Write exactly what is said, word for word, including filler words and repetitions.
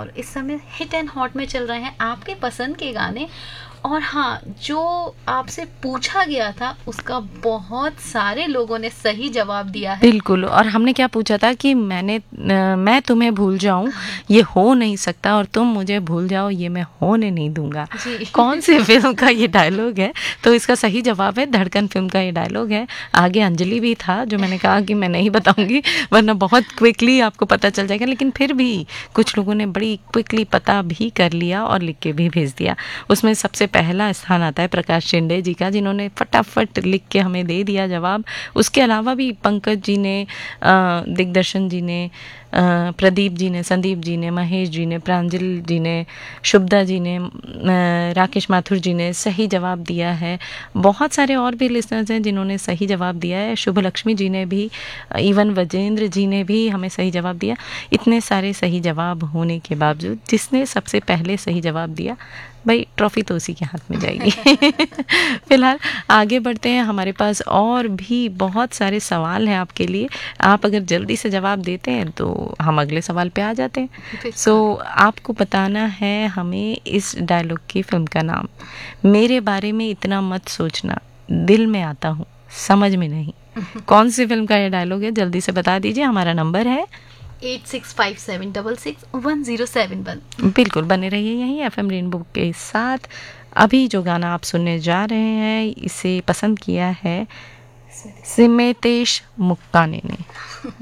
और इस समय हिट एंड हॉट में चल रहे हैं आपके पसंद के गाने। और हाँ, जो आपसे पूछा गया था उसका बहुत सारे लोगों ने सही जवाब दिया है। बिल्कुल। और हमने क्या पूछा था कि मैंने आ, मैं तुम्हें भूल जाऊं ये हो नहीं सकता, और तुम मुझे भूल जाओ ये मैं होने नहीं दूंगा। जी। कौन सी फिल्म का ये डायलॉग है? तो इसका सही जवाब है धड़कन फिल्म का ये डायलॉग है। आगे अंजलि भी था जो मैंने कहा कि मैं नहीं बताऊंगी वरना बहुत क्विकली आपको पता चल जाएगा, लेकिन फिर भी कुछ लोगों ने बड़ी क्विकली पता भी कर लिया और लिख के भी भेज दिया। उसमें सबसे पहला स्थान आता है प्रकाश शिंदे जी का, जिन्होंने फटाफट लिख के हमें दे दिया जवाब। उसके अलावा भी पंकज जी ने, दिग्दर्शन जी ने, प्रदीप जी ने, संदीप जी ने, महेश जी ने, प्रांजल जी ने, शुभदा जी ने, राकेश माथुर जी ने सही जवाब दिया है। बहुत सारे और भी लिसनर्स हैं जिन्होंने सही जवाब दिया है। शुभ लक्ष्मी जी ने भी, इवन वजेंद्र जी ने भी हमें सही जवाब दिया। इतने सारे सही जवाब होने के बावजूद जिसने सबसे पहले सही जवाब दिया, भाई ट्रॉफी तो उसी के हाथ में जाएगी। फिलहाल आगे बढ़ते हैं, हमारे पास और भी बहुत सारे सवाल हैं आपके लिए। आप अगर जल्दी से जवाब देते हैं तो हम अगले सवाल पे आ जाते हैं। सो so, आपको बताना है हमें इस डायलॉग की फिल्म का नाम। मेरे बारे में इतना मत सोचना, दिल में आता हूँ समझ में नहीं। कौन सी फिल्म का ये डायलॉग है? जल्दी से बता दीजिए। हमारा नंबर है eight six five seven double six one zero seven one. बिल्कुल, बने रहिए यहीं एफ एम रेनबो के साथ। अभी जो गाना आप सुनने जा रहे हैं इसे पसंद किया है सिमेतेश मुक्काने ने।